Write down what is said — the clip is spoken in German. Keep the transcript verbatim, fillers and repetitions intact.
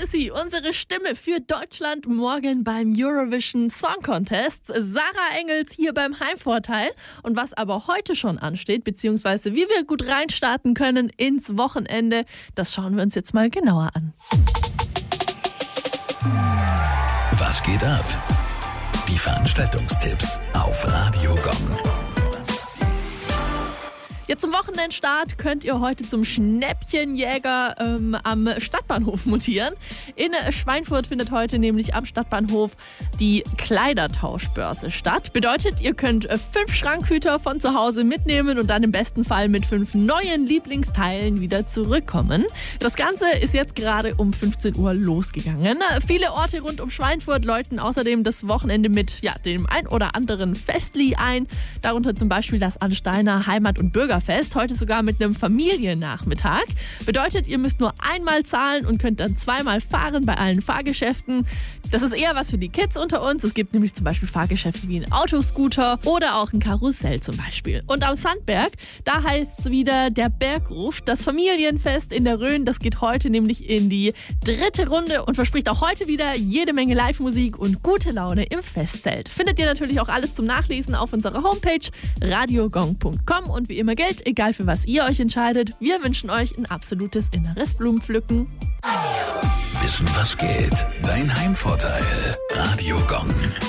sie, unsere Stimme für Deutschland morgen beim Eurovision Song Contest. Sarah Engels hier beim Heimvorteil. Und was aber heute schon ansteht, beziehungsweise wie wir gut reinstarten können ins Wochenende, das schauen wir uns jetzt mal genauer an. Was geht ab? Die Veranstaltungstipps auf Radio Gong. Ja, zum Wochenendstart könnt ihr heute zum Schnäppchenjäger ähm, am Stadtbahnhof mutieren. In Schweinfurt findet heute nämlich am Stadtbahnhof die Kleidertauschbörse statt. Bedeutet, ihr könnt fünf Schrankhüter von zu Hause mitnehmen und dann im besten Fall mit fünf neuen Lieblingsteilen wieder zurückkommen. Das Ganze ist jetzt gerade um fünfzehn Uhr losgegangen. Viele Orte rund um Schweinfurt läuten außerdem das Wochenende mit ja, dem ein oder anderen Festli ein. Darunter zum Beispiel das Ansteiner Heimat- und Bürgerfest. Heute sogar mit einem Familiennachmittag. Bedeutet, ihr müsst nur einmal zahlen und könnt dann zweimal fahren bei allen Fahrgeschäften. Das ist eher was für die Kids unter uns. Es gibt nämlich zum Beispiel Fahrgeschäfte wie ein Autoscooter oder auch ein Karussell zum Beispiel. Und am Sandberg, da heißt es wieder der Bergruf. Das Familienfest in der Rhön, das geht heute nämlich in die dritte Runde und verspricht auch heute wieder jede Menge Live-Musik und gute Laune im Festzelt. Findet ihr natürlich auch alles zum Nachlesen auf unserer Homepage radiogong punkt com und wie immer Geld, egal für was ihr euch entscheidet. Wir wünschen euch ein absolutes inneres Blumenpflücken. Wissen, was geht? Dein Heimvorteil. Radio Gong.